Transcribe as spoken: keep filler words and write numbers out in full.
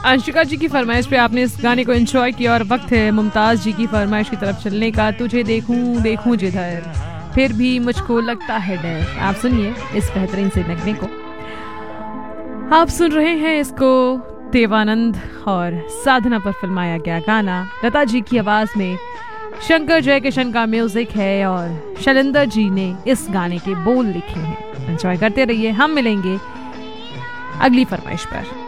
अंशिका जी की फरमाइश पे आपने इस गाने को एंजॉय किया और वक्त है मुमताज जी की फरमाइश की तरफ चलने का। तुझे देखूं देखूं जिधर फिर भी मुझको लगता है डर। आप सुनिए इस बेहतरीन से नगमे को। आप सुन रहे हैं इसको देवानंद और साधना पर फिल्माया गया गाना लता जी की आवाज में, शंकर जयकिशन का म्यूजिक है और शैलेंद्र जी ने इस गाने के बोल लिखे हैं। एंजॉय करते रहिए, हम मिलेंगे अगली फरमाइश पर।